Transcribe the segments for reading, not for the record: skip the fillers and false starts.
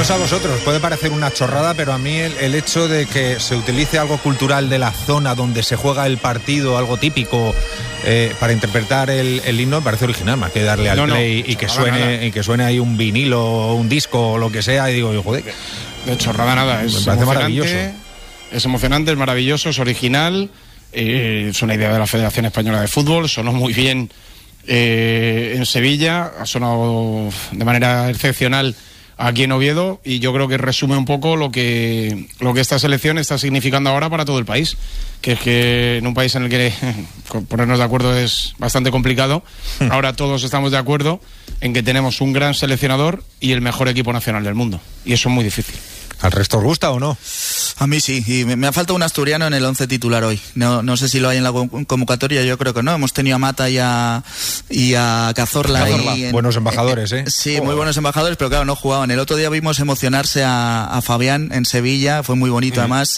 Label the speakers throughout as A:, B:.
A: no sé a vosotros, puede parecer una chorrada, pero a mí el hecho de que se utilice algo cultural de la zona donde se juega el partido, algo típico, para interpretar el himno, me parece original, más que darle al play y que suene ahí un vinilo, un disco o lo que sea, y digo, joder.
B: De chorrada nada, es
A: maravilloso.
B: Es emocionante, es maravilloso, es original, es una idea de la Federación Española de Fútbol, sonó muy bien en Sevilla, ha sonado de manera excepcional aquí en Oviedo, y yo creo que resume un poco lo que esta selección está significando ahora para todo el país, que es que en un país en el que ponernos de acuerdo es bastante complicado, ahora todos estamos de acuerdo en que tenemos un gran seleccionador y el mejor equipo nacional del mundo, y eso es muy difícil.
A: ¿Al resto os gusta o no?
C: A mí sí, y me ha faltado un asturiano en el 11 titular hoy. No sé si lo hay en la convocatoria, yo creo que no. Hemos tenido a Mata y a Cazorla.
A: Buenos embajadores, ¿eh?
C: Sí, muy buenos embajadores, pero claro, no jugaban. El otro día vimos emocionarse a Fabián en Sevilla, fue muy bonito además.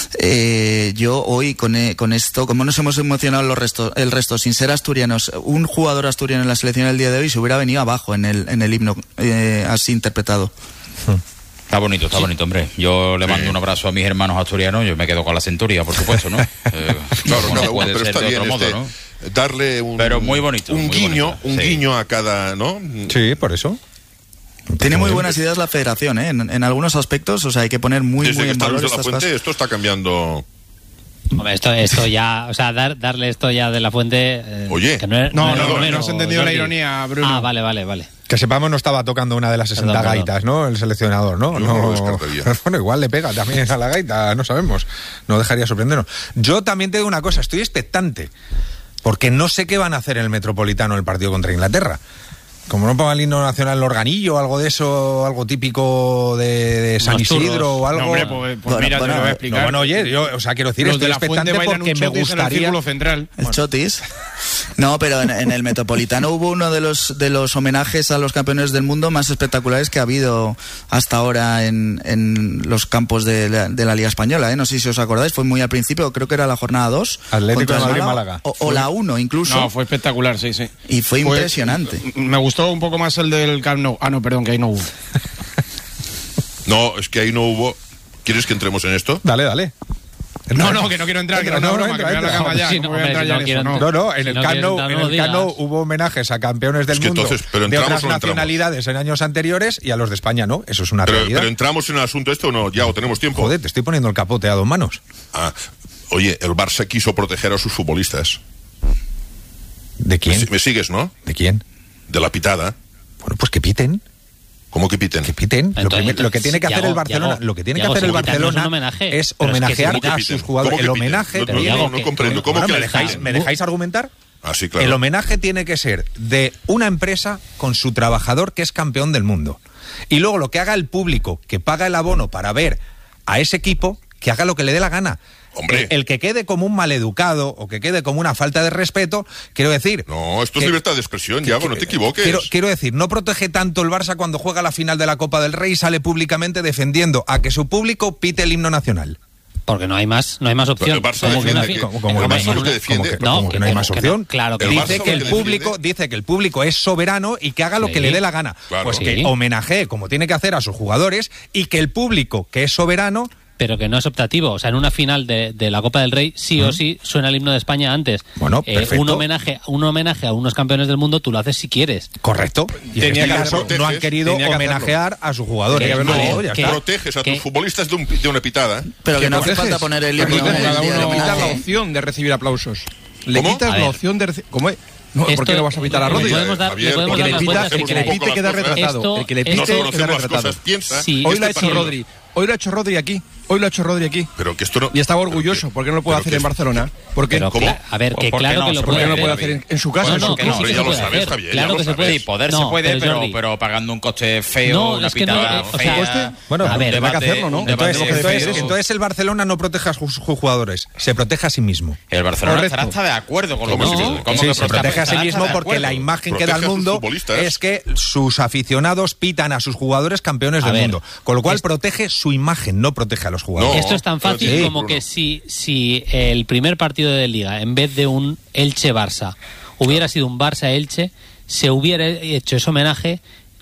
C: Yo hoy con esto, como nos hemos emocionado el resto, sin ser asturianos, un jugador asturiano en la selección el día de hoy se hubiera venido abajo en el himno así interpretado.
D: Está bonito, hombre. Yo le mando un abrazo a mis hermanos asturianos, yo me quedo con la Centuria, por supuesto, ¿no?
E: Claro, cada uno, pero está bien modo, ¿no? Darle
D: pero muy bonito,
E: un
D: muy
E: guiño,
D: bonito,
E: guiño a cada, ¿no?
A: Sí, por eso.
C: Tiene muy buenas ideas la Federación, ¿eh? En algunos aspectos, o sea, hay que poner muy en valor
E: estas cosas. Esto está cambiando.
F: Hombre, esto ya, o sea, darle esto ya de la Fuente.
E: Oye,
B: no has entendido la ironía, Bruno.
F: Ah, vale.
A: Que sepamos, no estaba tocando una de las 60 gaitas, ¿no? El seleccionador, ¿no?
E: No descartaría.
A: Bueno, igual le pega también a la gaita, no sabemos. No dejaría sorprendernos. Yo también te digo una cosa, estoy expectante, porque no sé qué van a hacer en el Metropolitano el partido contra Inglaterra. Como no ponga el himno nacional el organillo o algo de eso, algo típico de San Isidro o algo.
B: No, hombre, pues mira, te lo voy a explicar.
A: Bueno, oye, yo, o sea, quiero decir, estoy expectante porque me gustaría.
C: El chotis. No, pero en el Metropolitano hubo uno de los homenajes a los campeones del mundo más espectaculares que ha habido hasta ahora en los campos de la Liga Española, ¿eh? No sé si os acordáis, fue muy al principio, creo que era la jornada 2.
A: Atlético de Madrid-Málaga.
C: O la 1 incluso.
B: No, fue espectacular, sí.
C: Y fue impresionante.
B: Me gustó un poco más el del Camp Nou. Ah, no, perdón, que ahí no hubo.
E: No, es que ahí no hubo. ¿Quieres que entremos en esto?
A: Dale.
B: No, que no quiero entrar, que era una broma, que me voy a la cama ya.
A: No, en el Camp Nou hubo homenajes a campeones del mundo de otras nacionalidades en años anteriores y a los de España no, eso es una realidad.
E: ¿Pero entramos en el asunto este o no? ¿Ya o tenemos tiempo?
A: Joder, te estoy poniendo el capote a 2 manos.
E: Oye, el Barça quiso proteger a sus futbolistas.
A: ¿De quién?
E: ¿Me sigues, no?
A: ¿De quién?
E: De la pitada.
A: Bueno, pues que piten.
E: ¿Cómo que piten?
A: Que piten. Lo que tiene que hacer el Barcelona, es homenajear a sus jugadores. El homenaje.
E: No comprendo. ¿Cómo que
A: ¿Me dejáis argumentar?
E: Sí, claro.
A: El homenaje tiene que ser de una empresa con su trabajador que es campeón del mundo. Y luego lo que haga el público, que paga el abono para ver a ese equipo, que haga lo que le dé la gana.
E: Hombre.
A: El que quede como un maleducado o que quede como una falta de respeto, quiero decir...
E: No, esto es libertad de expresión, Yago, no te equivoques.
A: Quiero decir, no protege tanto el Barça cuando juega la final de la Copa del Rey y sale públicamente defendiendo a que su público pite el himno nacional.
F: Porque no hay más opción.
E: ¿Cómo que
A: no hay más opción?
F: Claro que
A: dice que el público es soberano y que haga lo que le dé la gana.
E: Claro.
A: Pues que homenajee como tiene que hacer a sus jugadores y que el público que es soberano...
F: Pero que no es optativo, o sea, en una final de la Copa del Rey sí o sí suena el himno de España antes.
A: Bueno, perfecto.
F: Un homenaje a unos campeones del mundo tú lo haces si quieres.
A: Correcto. Y en este caso no han querido homenajear a sus jugadores.
E: Proteges a tus futbolistas de una pitada.
C: Pero que no hace falta poner el himno.
B: Cada uno quita la opción de recibir aplausos. Le quitas la opción de recibir... ¿Cómo es? No, ¿por qué no vas a pitar a Rodri?
F: El
B: que le pite queda retratado. El que le pite queda retratado. Hoy lo ha hecho Rodri aquí.
E: Pero que esto no...
B: Y estaba orgulloso. ¿Por qué no lo puede hacer en Barcelona? ¿Por qué?
F: ¿Cómo? A ver, que claro que lo puede hacer.
B: ¿Por qué no lo puede hacer en su casa?
F: No,
E: ya lo sabes, Javier.
F: Claro que se puede.
D: Sí, poder se puede, pero pagando un coste feo, una pitada fea.
A: Bueno,
B: a ver, tendrá que hacerlo, ¿no?
A: Entonces el Barcelona no protege a sus jugadores, se protege a sí mismo.
D: El Barcelona estará hasta de acuerdo con lo que
A: se protege a sí mismo porque la imagen que da al mundo es que sus aficionados pitan a sus jugadores campeones del mundo. Con lo cual protege su imagen, no protege a los jugadores.
F: Esto es tan fácil como que si el primer partido de Liga, en vez de un Elche-Barça, hubiera sido un Barça-Elche, se hubiera hecho ese homenaje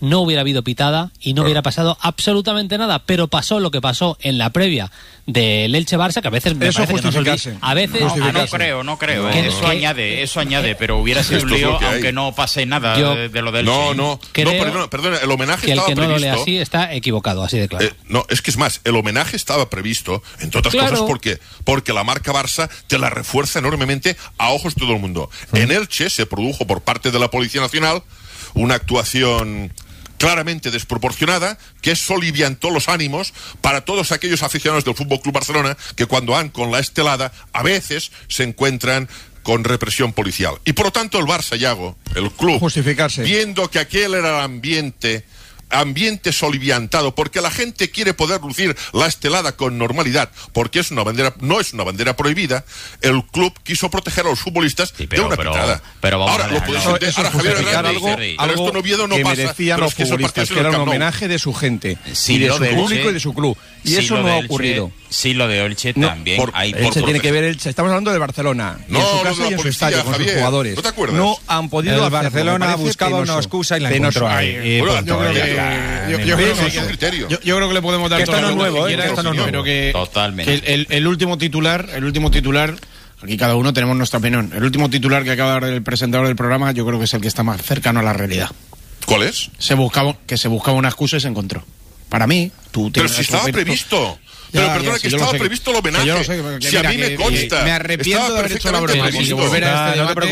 F: no hubiera habido pitada y no hubiera pasado absolutamente nada, pero pasó lo que pasó en la previa del Elche-Barça, que a veces me parece que no se a veces
D: no creo. Eso añade, pero hubiera sido un lío aunque no pase nada de lo del Elche.
E: No, perdona, el homenaje
F: que
E: estaba
F: el que no
E: previsto.
F: lo lea así está equivocado, así de claro.
E: No, es que es más, el homenaje estaba previsto, entre otras cosas, porque la marca Barça te la refuerza enormemente a ojos de todo el mundo. En Elche se produjo por parte de la Policía Nacional una actuación claramente desproporcionada que soliviantó los ánimos para todos aquellos aficionados del Fútbol Club Barcelona que cuando van con la estelada a veces se encuentran con represión policial. Y por lo tanto el Barça, Yago, el club, viendo que aquel era el ambiente soliviantado, porque la gente quiere poder lucir la estelada con normalidad, porque es una bandera, no es una bandera prohibida, el club quiso proteger a los futbolistas de una pitada.
D: Pero vamos
E: ahora lo podéis entender, ahora Javier Hernández, pero esto en Oviedo no
G: que
E: pasa,
G: merecían
E: pero
G: los
E: es que eso
G: futbolistas, que era un homenaje de su gente, y de su público y de su club. Y eso no ha ocurrido.
D: Sí, lo de Elche también.
G: Elche tiene que ver Elche. Estamos hablando de Barcelona.
E: No,
G: y en su casa y en su estadio, con sus jugadores.
E: ¿No te acuerdas?
G: No han podido
A: hacerlo. Barcelona buscaba una excusa y la encontró ahí.
B: Yo creo que le podemos dar
A: esto no es nuevo,
B: pero que
D: totalmente.
B: El último titular, aquí cada uno tenemos nuestra opinión. El último titular que acaba de dar el presentador del programa, yo creo que es el que está más cercano a la realidad.
E: ¿Cuál es?
B: Se buscaba una excusa y se encontró. Para mí,
E: pero si estaba previsto. Pero perdona, que estaba previsto el homenaje. Si a mí me consta.
B: Me arrepiento de haber hecho la broma.
E: Si
B: volver a este debate,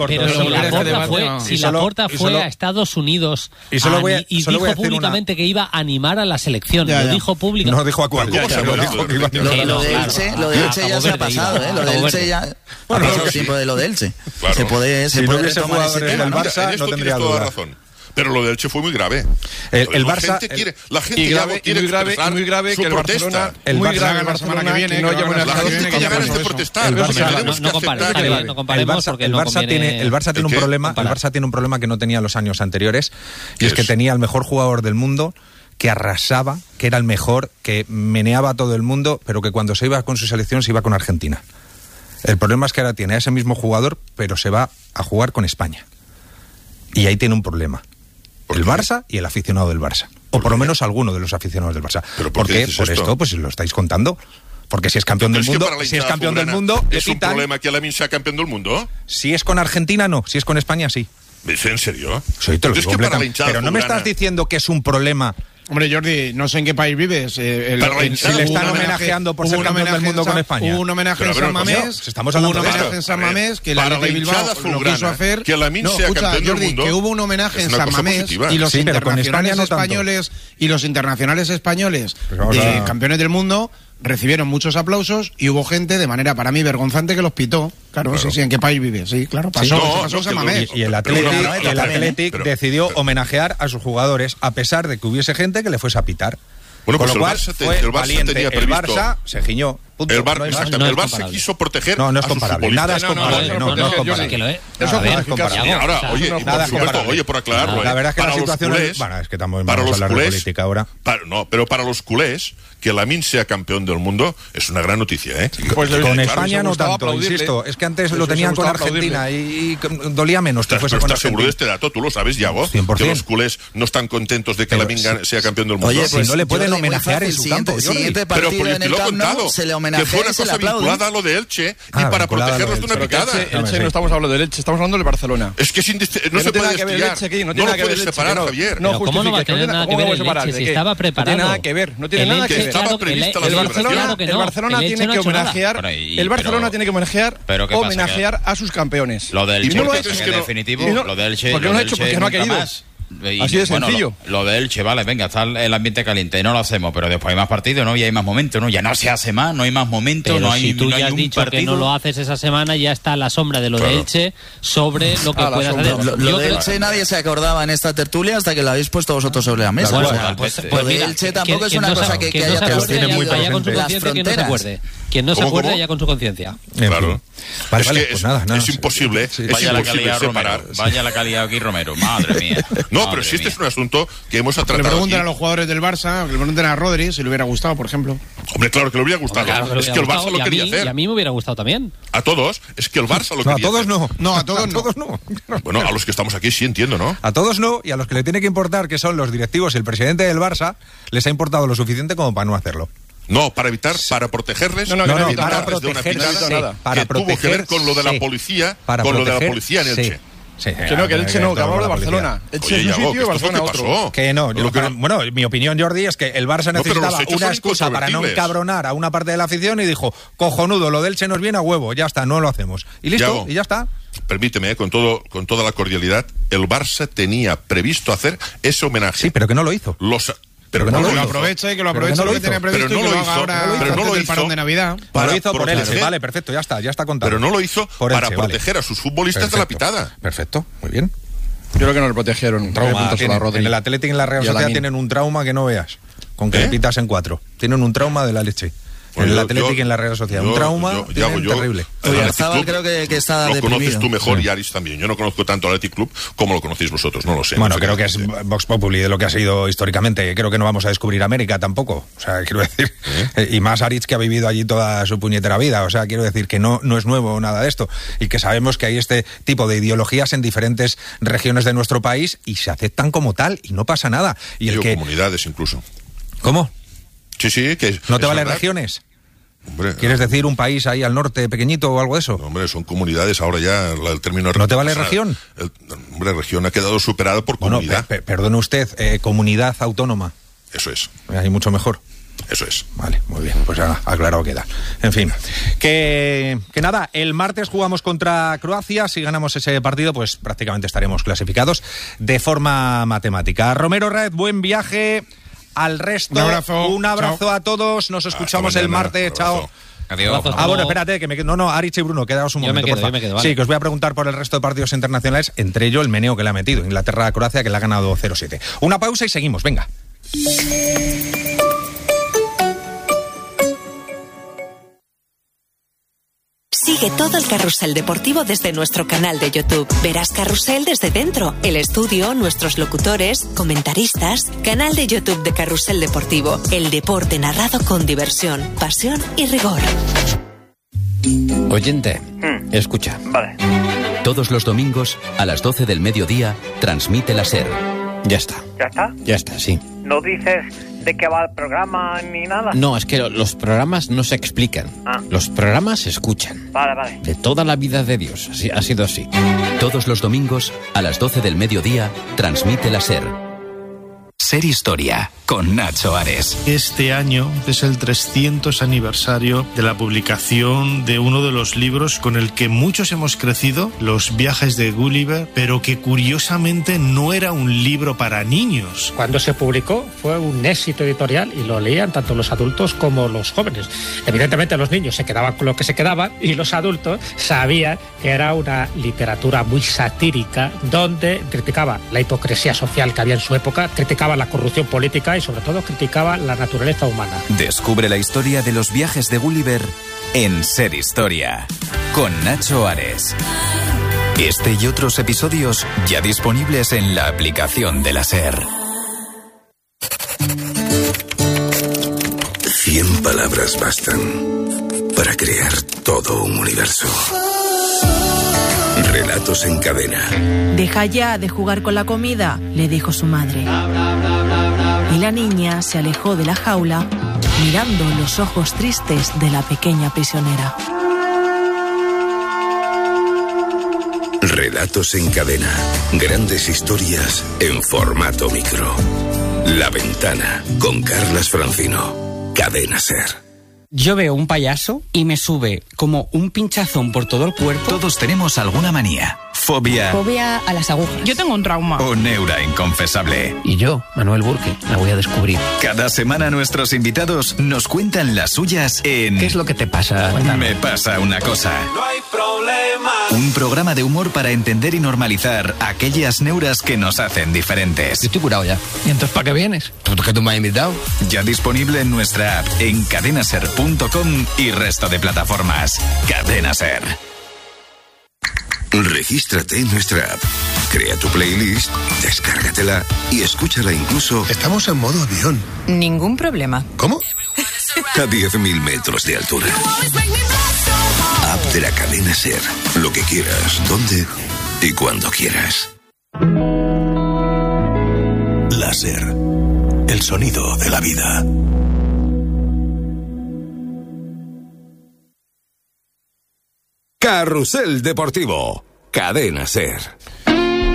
F: pero si Laporta fue a Estados Unidos y dijo públicamente que iba a animar a la selección. Lo dijo públicamente.
A: No dijo a cuál.
C: Lo de Elche ya se ha pasado, ¿eh? Lo de Elche ya ha pasado el tiempo de lo de Elche. Se puede retomar ese tema,
A: ¿no? Barça no tendría duda.
E: Pero lo de Elche fue muy grave.
A: El Barça
E: la gente quiere
G: muy grave
E: que
G: el Barcelona, muy grave la semana que viene,
E: no haya ganas de protestar.
F: No comparemos porque
A: el Barça tiene un problema. El Barça tiene un problema que no tenía los años anteriores, y es que tenía el mejor jugador del mundo, que arrasaba, que era el mejor, que meneaba a todo el mundo, pero que cuando se iba con su selección se iba con Argentina. El problema es que ahora tiene a ese mismo jugador, pero se va a jugar con España. Y ahí tiene un problema. El Barça y el aficionado del Barça. O por lo menos alguno de los aficionados del Barça.
E: ¿Por qué?
A: Por esto, pues lo estáis contando. Porque si es campeón del mundo,
E: ¿es un problema que Lamine sea campeón del mundo?
A: Si es con Argentina, no. Si es con España, sí.
E: ¿En serio?
A: Sí, te lo digo completamente. Pero no me estás diciendo que es un problema.
B: Hombre, Jordi, no sé en qué país vives.
A: Si le están homenajeando por ser campeón del mundo con España.
B: Hubo un homenaje en San Mamés.
A: Estamos hablando
B: de esto. En San Mamés, que la de Bilbao lo quiso hacer.
E: Que Lamine sea campeón del mundo.
B: Que hubo un homenaje en San Mamés y los internacionales españoles y los internacionales españoles de campeones del mundo recibieron muchos aplausos y hubo gente de manera para mí vergonzante que los pitó. Claro. Sí, ¿en qué país vive? Sí, claro, pasó en San Mamés.
A: Y el Athletic decidió homenajear a sus jugadores a pesar de que hubiese gente que le fuese a pitar.
E: Bueno,
A: con
E: pues
A: lo cual
E: el Barça tenía previsto.
A: El Barça se giñó.
E: El Barça quiso proteger.
A: No es comparable. Nada es comparable. No es comparable.
F: Eso es comparable.
E: Ahora, oye, por aclararlo.
A: La verdad es que la situación es. Bueno, es que estamos hablando de política ahora.
E: Pero para los culés, que Lamine sea campeón del mundo es una gran noticia, ¿eh?
A: Pues con España no tanto, insisto. Es que antes lo tenían con Argentina y dolía menos que fuese con Argentina.
E: ¿Estás seguro de este dato? ¿Tú lo sabes, Yago?
A: 100%.
E: Que los culés no están contentos de que Lamine sea campeón del mundo.
C: Oye,
A: pues no le pueden homenajear en su campo.
C: El siguiente partido en el Camp Nou se le homenajea y se le aplaude.
E: Vinculada a lo de Elche y para protegerlos de una picada.
G: Elche no estamos hablando del Elche, estamos hablando del Barcelona.
E: Es que no se puede estudiar. No lo puedes separar, Javier.
F: No, ¿cómo no va a tener nada que ver el Elche si estaba preparado?
G: No tiene nada que ver, no tiene nada que ver.
E: Estaba prevista la
G: celebración. El Barcelona tiene que homenajear. El Barcelona tiene que homenajear a sus campeones.
D: Lo del Elche, en definitivo, lo del Elche.
G: ¿Por qué no lo ha hecho? Porque no ha querido. Así de sencillo.
D: Lo de Elche, vale, venga, está el ambiente caliente, no lo hacemos, pero después hay más partidos, ¿no? Y hay más momentos, ¿no? Ya no se hace más, no hay más momentos,
F: pero
D: no hay.
F: Si tú ya has
D: un
F: dicho
D: partido.
F: que no lo haces esa semana, ya está la sombra de lo de Elche sobre lo que puedas hacer.
C: Lo de Elche nadie se acordaba en esta tertulia hasta que lo habéis puesto vosotros sobre la mesa. Lo de Elche tampoco es una cosa que haya
A: que los tiene muy presente.
C: Las fronteras.
F: Quien no se acuerde ya con su conciencia.
E: Claro.
A: Vale, pues nada.
E: Es imposible.
D: Vaya la calidad Romero. Vaya la calidad aquí Romero. Madre mía.
E: No, pero si este es un asunto que hemos tratado.
B: Le preguntan a los jugadores del Barça, que le pregunten a Rodri si le hubiera gustado, por ejemplo.
E: Hombre, claro que le hubiera gustado.
F: Claro
E: es que el Barça lo quería hacer.
F: Y a mí me hubiera gustado también.
E: A todos. Es que el Barça lo quería hacer.
A: A todos no.
G: No, a todos
A: no.
E: Bueno, a los que estamos aquí sí entiendo, ¿no?
A: A todos no, y a los que le tiene que importar, que son los directivos y el presidente del Barça, les ha importado lo suficiente como para no hacerlo.
E: No, para protegerles.
A: No, para protegerles.
E: Que tuvo que ver con lo de la policía, en Elche.
A: Sí,
G: que no, que Elche no, que hablamos de Barcelona. Elche es un sitio y Barcelona otro.
A: Que no, bueno, mi opinión, Jordi, es que el Barça necesitaba una excusa para no encabronar a una parte de la afición y dijo, cojonudo, lo del Elche nos viene a huevo, ya está, no lo hacemos. Y listo, y ya está.
E: Permíteme, con toda la cordialidad, el Barça tenía previsto hacer ese homenaje.
A: Sí, pero que no lo hizo.
G: Pero que no lo aproveche, que lo aproveche lo que tenía previsto y que lo haga ahora antes del parón de Navidad.
A: Lo hizo por Elche, vale, perfecto, ya está contado.
E: Pero no lo hizo para proteger a sus futbolistas de la pitada.
A: Perfecto, muy bien.
G: Yo creo que no lo protegieron.
A: Trauma, en el Atlético y en la Real Sociedad tienen un trauma que no veas, con que le pitas en 4. Tienen un trauma de la leche. En el Atlético y en la Real Sociedad. Un trauma terrible.
C: Oyarzabal creo que está
E: lo
C: deprimido.
E: Conoces tú mejor y Aris también. Yo no conozco tanto al Athletic Club como lo conocéis vosotros, no lo sé.
A: Bueno, creo que es Vox Populi de lo que ha sido históricamente. Creo que no vamos a descubrir América tampoco. O sea, quiero decir, y más Aritz, que ha vivido allí toda su puñetera vida. O sea, quiero decir que no es nuevo nada de esto. Y que sabemos que hay este tipo de ideologías en diferentes regiones de nuestro país y se aceptan como tal y no pasa nada. Y
E: comunidades incluso.
A: ¿Cómo?
E: Sí, que
A: ¿no te valen regiones?
E: Hombre,
A: ¿quieres decir un país ahí al norte pequeñito o algo de eso?
E: No, hombre, son comunidades, ahora ya el término...
A: ¿No te vale región?
E: Región ha quedado superada por comunidad.
A: Perdone usted, comunidad autónoma.
E: Eso es.
A: Ahí mucho mejor.
E: Eso es.
A: Vale, muy bien, pues ya aclarado queda. En fin, que nada, el martes jugamos contra Croacia. Si ganamos ese partido, pues prácticamente estaremos clasificados de forma matemática. Romero Raez, buen viaje. Al resto, un abrazo a todos. Nos escuchamos el martes. Chao.
D: Adiós.
A: Bueno, espérate, que me quedo. No, Aritz y Bruno, quedaos un momento, por favor.
F: Vale.
A: Sí, que os voy a preguntar por el resto de partidos internacionales, entre ellos el meneo que le ha metido Inglaterra-Croacia, que le ha ganado 0-7. Una pausa y seguimos, venga.
H: Sigue todo el carrusel deportivo desde nuestro canal de YouTube. Verás Carrusel desde dentro, el estudio, nuestros locutores, comentaristas. Canal de YouTube de Carrusel Deportivo. El deporte narrado con diversión, pasión y rigor.
I: Oyente, escucha.
J: Vale.
I: Todos los domingos, a las 12 del mediodía, transmite la SER. Ya está.
J: ¿Ya está?
I: Ya está, sí.
J: ¿No dices de qué va el programa ni nada?
I: No, es que los programas no se explican. Los programas se escuchan.
J: Vale.
I: De toda la vida de Dios, así, ha sido así. Todos los domingos, a las 12 del mediodía, transmite la SER.
K: SER Historia, con Nacho Ares.
L: Este año es el 300 aniversario de la publicación de uno de los libros con el que muchos hemos crecido, Los viajes de Gulliver, pero que curiosamente no era un libro para niños.
M: Cuando se publicó fue un éxito editorial y lo leían tanto los adultos como los jóvenes. Evidentemente los niños se quedaban con lo que se quedaban y los adultos sabían que era una literatura muy satírica donde criticaba la hipocresía social que había en su época, criticaba la corrupción política y sobre todo criticaba la naturaleza humana.
K: Descubre la historia de los viajes de Gulliver en SER Historia, con Nacho Ares. Este y otros episodios ya disponibles en la aplicación de la SER.
N: 100 palabras bastan para crear todo un universo. Relatos en cadena.
O: Deja ya de jugar con la comida, le dijo su madre. Y la niña se alejó de la jaula, mirando los ojos tristes de la pequeña prisionera.
N: Relatos en cadena. Grandes historias en formato micro. La Ventana, con Carlas Francino. Cadena SER.
P: Yo veo un payaso y me sube como un pinchazón por todo el cuerpo.
K: Todos tenemos alguna manía. Fobia.
Q: Fobia a las agujas.
R: Yo tengo un trauma.
K: O neura inconfesable.
S: Y yo, Manuel Burke, la voy a descubrir.
K: Cada semana nuestros invitados nos cuentan las suyas en...
S: ¿Qué es lo que te pasa?
K: Me pasa una cosa.
T: No hay problema.
K: Un programa de humor para entender y normalizar aquellas neuras que nos hacen diferentes.
S: Yo estoy curado ya. ¿Y entonces para qué vienes? ¿Porque tú me has invitado?
K: Ya disponible en nuestra app, en cadenaser.com y resto de plataformas. Cadena SER.
N: Regístrate en nuestra app, crea tu playlist, descárgatela y escúchala incluso...
U: Estamos en modo avión.
Q: Ningún problema.
U: ¿Cómo?
N: a 10.000 metros de altura. App de la cadena SER. Lo que quieras, donde y cuando quieras.
Q: La SER. El sonido de la vida.
R: Carrusel Deportivo. Cadena SER.